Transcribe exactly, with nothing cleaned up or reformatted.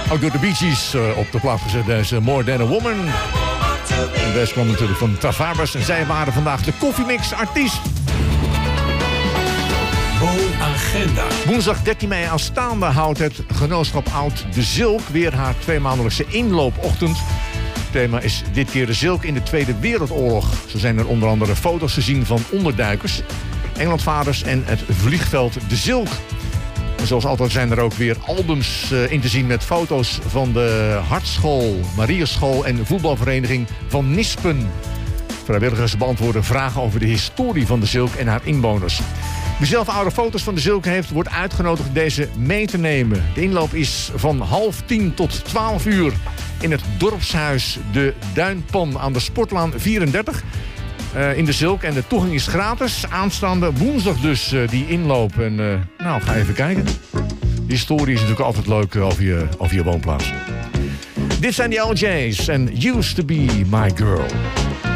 Ook door de Bee Gees uh, op de plaat gezet, deze More Than a Woman. En deze kwam natuurlijk van Tavares. En zij waren vandaag de koffiemix-artiest. Agenda. Woensdag dertien mei aanstaande houdt het genootschap Oud de Zilk weer haar tweemaandelijkse inloopochtend. Het thema is dit keer de Zilk in de Tweede Wereldoorlog. Zo zijn er onder andere foto's te zien van onderduikers, Engelandvaarders en het vliegveld de Zilk. En zoals altijd zijn er ook weer albums uh, in te zien met foto's van de Hartschool, Mariaschool en de voetbalvereniging van Nispen. Vrijwilligers beantwoorden vragen over de historie van de Zilk en haar inwoners. Wie zelf oude foto's van de Zilk heeft, wordt uitgenodigd deze mee te nemen. De inloop is van half tien tot twaalf uur in het dorpshuis De Duinpan aan de Sportlaan vierendertig uh, in de Zilk. En de toegang is gratis. Aanstaande woensdag dus uh, die inloop. En uh, nou, ga even kijken. De historie is natuurlijk altijd leuk uh, over, je, over je woonplaats. Dit zijn de L J's en Used to Be My Girl.